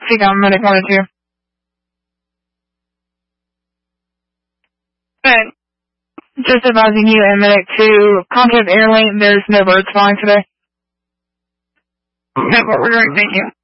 speak on Medic 102. But just advising you and Medic to contact Airlink. There's no birds flying today. No, but we're going. Thank you.